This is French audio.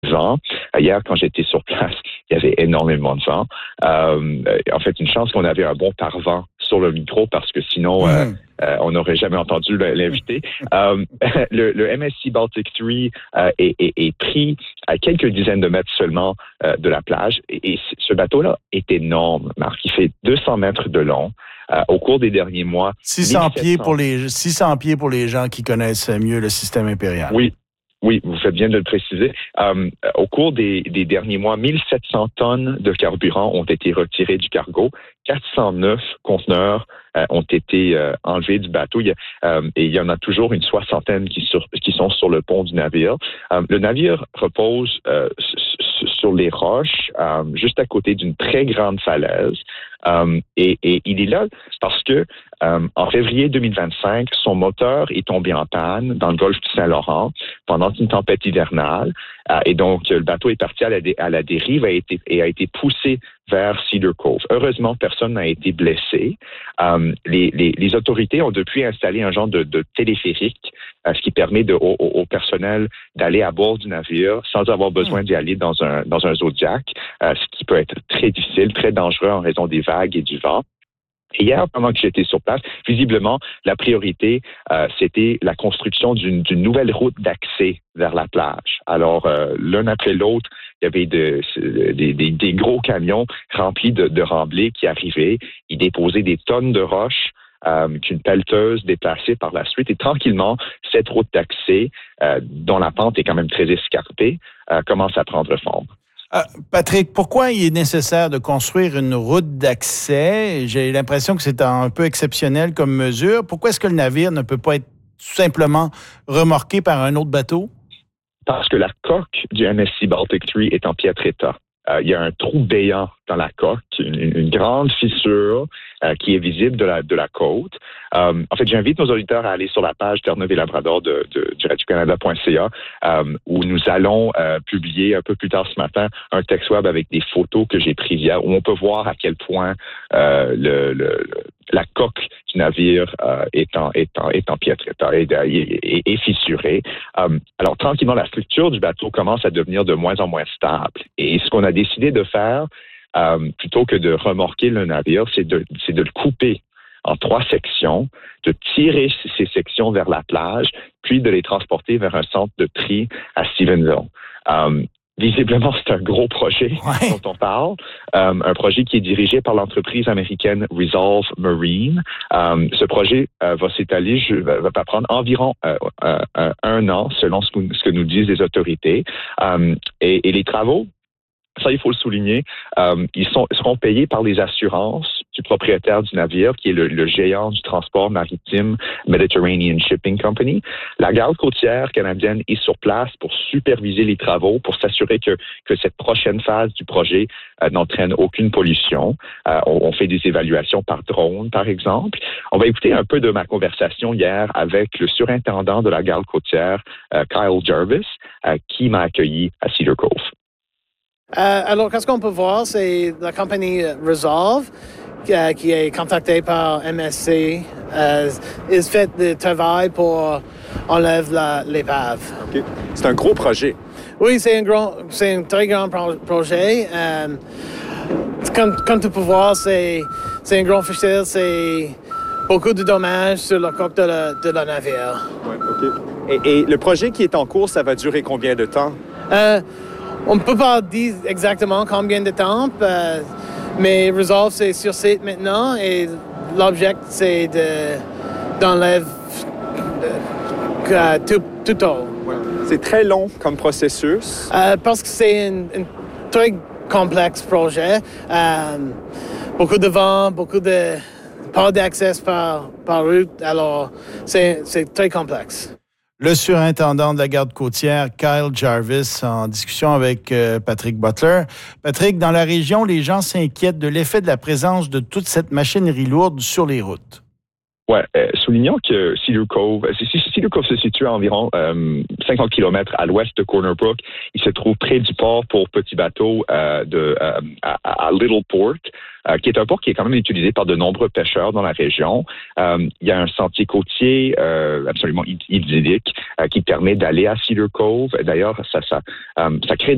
de vent. Hier, quand j'étais sur place, il y avait énormément de vent. En fait, une chance qu'on avait un bon pare-vent sur le micro parce que sinon, on n'aurait jamais entendu l'invité. Le MSC Baltic 3 est pris à quelques dizaines de mètres seulement de la plage. Et ce bateau-là est énorme, Marc. Il fait 200 mètres de long. Au cours des derniers mois... 600 pieds pour les gens qui connaissent mieux le système impérial. Oui, vous faites bien de le préciser. Au cours des derniers mois, 1700 tonnes de carburant ont été retirées du cargo. 409 conteneurs ont été enlevés du bateau. Et il y en a toujours une soixantaine qui sont sur le pont du navire. Le navire repose sur les roches, juste à côté d'une très grande falaise. Et il est là parce que en février 2025, son moteur est tombé en panne dans le golfe du Saint-Laurent pendant une tempête hivernale. Et donc, le bateau est parti à la dérive et a été poussé vers Cedar Cove. Heureusement, personne n'a été blessé. Les autorités ont depuis installé un genre de téléphérique, ce qui permet au personnel d'aller à bord du navire sans avoir besoin d'y aller dans un Zodiac, ce qui peut être très difficile, très dangereux en raison des vagues et du vent. Et hier, pendant que j'étais sur place, visiblement, la priorité, c'était la construction d'une nouvelle route d'accès vers la plage. Alors, l'un après l'autre, il y avait des gros camions remplis de remblais qui arrivaient. Ils déposaient des tonnes de roches qu'une pelleteuse déplaçait par la suite. Et tranquillement, cette route d'accès, dont la pente est quand même très escarpée, commence à prendre forme. Patrick, pourquoi il est nécessaire de construire une route d'accès? J'ai l'impression que c'est un peu exceptionnel comme mesure. Pourquoi est-ce que le navire ne peut pas être tout simplement remorqué par un autre bateau? Parce que la coque du MSC Baltic 3 est en piètre état. Il y a un trou béant dans la coque, une grande fissure qui est visible de la côte. En fait, j'invite nos auditeurs à aller sur la page Terre-Neuve et Labrador du radiocanada.ca où nous allons publier un peu plus tard ce matin un texte web avec des photos que j'ai prises hier où on peut voir à quel point la coque du navire est en piètre état et fissurée. Alors, tranquillement, la structure du bateau commence à devenir de moins en moins stable. Et ce qu'on a décidé de faire, plutôt que de remorquer le navire, c'est de le couper en 3 sections, de tirer ces sections vers la plage, puis de les transporter vers un centre de tri à Stephenville. Visiblement, c'est un gros projet dont on parle, un projet qui est dirigé par l'entreprise américaine Resolve Marine. Ce projet va s'étaler, va prendre environ 1 an, selon ce que nous disent les autorités. Et les travaux, ça, il faut le souligner, ils seront payés par les assurances du propriétaire du navire, qui est le géant du transport maritime Mediterranean Shipping Company. La garde côtière canadienne est sur place pour superviser les travaux, pour s'assurer que cette prochaine phase du projet n'entraîne aucune pollution. On fait des évaluations par drone, par exemple. On va écouter un peu de ma conversation hier avec le surintendant de la garde côtière, Kyle Jarvis, qui m'a accueilli à Cedar Cove. Alors, qu'est-ce qu'on peut voir, c'est la compagnie Resolve qui est contactée par MSC. Ils font le travail pour enlever l'épave. Okay. C'est un gros projet. Oui, c'est un très grand projet. Comme tu peux voir, c'est un grand fichier, c'est beaucoup de dommages sur la coque de la navire. Ouais, OK. Et le projet qui est en cours, ça va durer combien de temps? On ne peut pas dire exactement combien de temps, mais Resolve, c'est sur site maintenant et l'objectif, c'est d'enlever tout haut. Ouais. C'est très long comme processus. Parce que c'est un très complexe projet. Beaucoup de vent, beaucoup de pas d'accès par route, alors c'est très complexe. Le surintendant de la garde côtière, Kyle Jarvis, en discussion avec Patrick Butler. Patrick, dans la région, les gens s'inquiètent de l'effet de la présence de toute cette machinerie lourde sur les routes. Ouais, soulignons que Cedar Cove se situe à environ 50 km à l'ouest de Corner Brook. Il se trouve près du port pour petits bateaux à Little Port, qui est un port qui est quand même utilisé par de nombreux pêcheurs dans la région. Il y a un sentier côtier absolument idyllique qui permet d'aller à Cedar Cove. D'ailleurs, ça crée